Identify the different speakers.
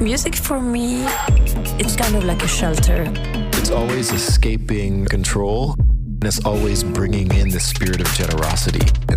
Speaker 1: Music for me, it's kind of like a shelter.
Speaker 2: It's always escaping control, and it's always bringing in the spirit of generosity.